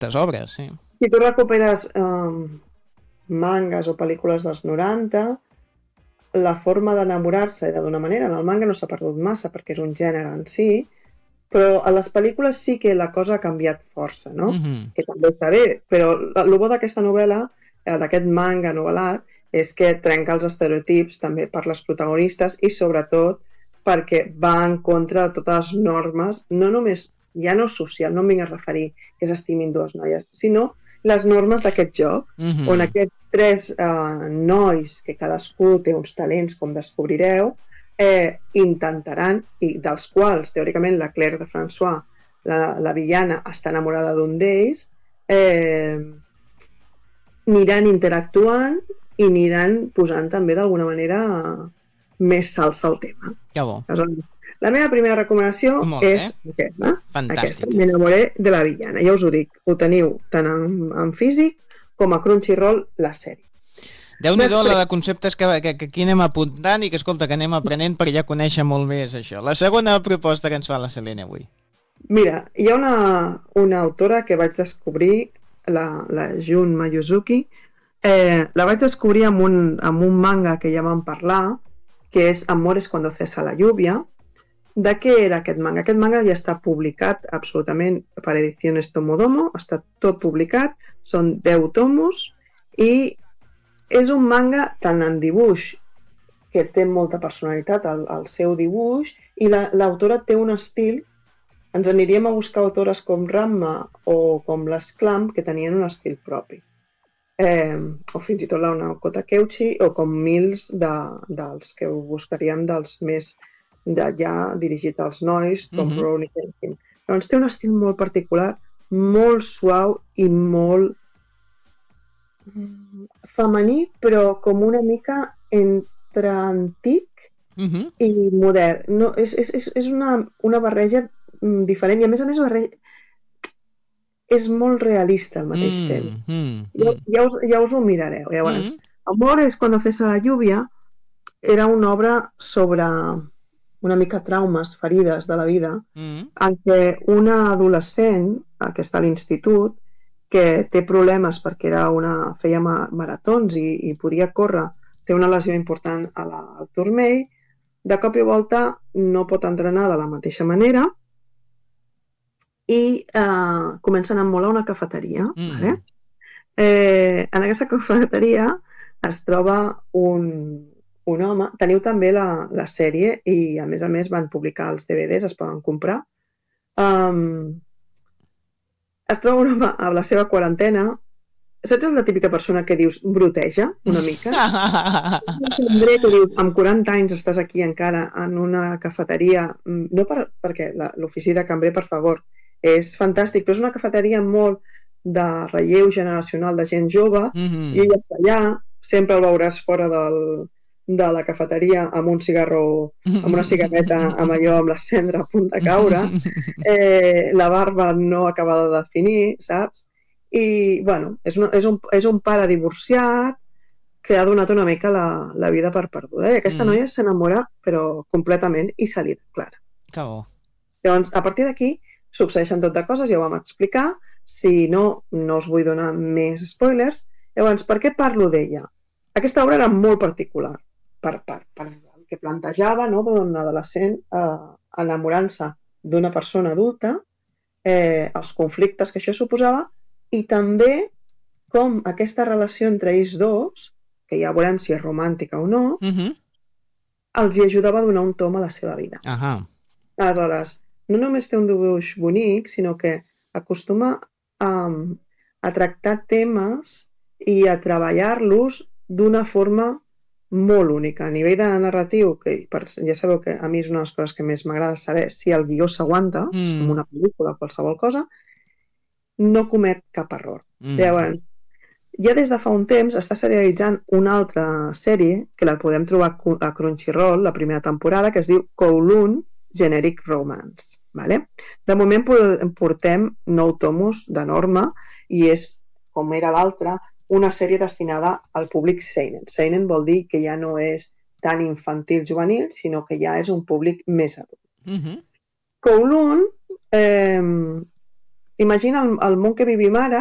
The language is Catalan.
perfectes obres, sí. Si tu recuperes mangas o pel·lícules dels 90, la forma d'enamorar-se era d'una manera. En el manga no s'ha perdut massa perquè és un gènere en si, però a les pel·lícules sí que la cosa ha canviat força, no? Que també està bé, però el bo d'aquesta novel·la, d'aquest manga novel·lat, és que trenca els estereotips també per les protagonistes i sobretot perquè va en contra de totes les normes, no només, ja no social, no em vinc a referir que s'estimin dues noies, sinó les normes d'aquest joc, on aquests tres nois, que cadascú té uns talents, com descobrireu, intentaran, i dels quals, teòricament, la Claire de François, la villana, està enamorada d'un d'ells, aniran interactuant i aniran posant també d'alguna manera més salsa al tema. Que bo. La meva primera recomanació és aquesta. Fantàstica. M'enamoré de la villana. Ja us ho dic, ho teniu tant en físic com a Crunchyroll, la sèrie. Déu-n'hi-do la de conceptes que aquí anem apuntant i que, escolta, que anem aprenent per ja conèixer molt més això. La segona proposta que ens fa la Selene avui. Mira, hi ha una autora que vaig descobrir, la Jun Mayuzuki, la vaig descobrir amb un manga que ja vam parlar, que és Amores cuando cesa la lluvia. De què era aquest manga? Aquest manga ja està publicat absolutament per Ediciones Tomodomo, està tot publicat, són 10 tomos i és un manga tant en dibuix, que té molta personalitat al seu dibuix, i l'autora té un estil. Ens aniríem a buscar autores com Ranma o com les Clamp, que tenien un estil propi. O fins i tot la Naoko Takeuchi, o com Mills dels que ho buscaríem dels més d'allà dirigit als nois, com Ronnie Kenshin. Doncs té un estil molt particular, molt suau i molt femení, però com una mica entre antic i modern. No, és una barreja diferent i a més és molt realista al mateix temps. Ja us ho mirareu. Llavors, Amores cuando cesa la lluvia era una obra sobre una mica traumes, ferides de la vida, en què una adolescent, que està a l'institut, que té problemes perquè feia maratons i podia córrer, té una lesió important al turmell, de cop i volta no pot entrenar de la mateixa manera i comença a anar molt a una cafeteria. Vale? En aquesta cafeteria es troba un home. Teniu també la sèrie i a més van publicar els DVDs, es poden comprar. Es troba un home a la seva quarantena. Saps la típica persona que dius bruteja una mica? Que dius, amb 40 anys estàs aquí encara en una cafeteria, no perquè l'oficina de cambrer, per favor, és fantàstic, però és una cafeteria molt de relleu generacional de gent jove i ella està allà, sempre el veuràs fora de la cafeteria amb un cigarro, amb una cigarreta amb allò, amb la cendra a punt de caure, la barba no acabada de definir, saps? I, bueno, és un pare divorciat que ha donat una mica la vida per perduda. I aquesta noia s'enamora, però completament, i se li declara. Que bo. Llavors, a partir d'aquí, succeeixen tot de coses, ja ho vam explicar. Si no, no us vull donar més spoilers. Llavors, per què parlo d'ella? Aquesta obra era molt particular per el que plantejava, no, d'un adolescent enamorant-se d'una persona adulta, els conflictes que això suposava, i també com aquesta relació entre ells dos, que ja veurem si és romàntica o no, els hi ajudava a donar un tom a la seva vida. Aleshores, no només té un dibuix bonic, sinó que acostuma a tractar temes i a treballar-los d'una forma molt única. A nivell de narratiu, que ja sabeu que a mi és una de les coses que més m'agrada saber si el guió s'aguanta, és com una pel·lícula o qualsevol cosa, no comet cap error. Llavors, ja des de fa un temps està serialitzant una altra sèrie que la podem trobar a Crunchyroll, la primera temporada, que es diu Kowloon Generic Romance. Vale? De moment portem 9 tomos de norma i és, com era l'altra, una sèrie destinada al públic seinen. Seinen vol dir que ja no és tan infantil juvenil, sinó que ja és un públic més adult. Kowloon imagina el món que vivim ara,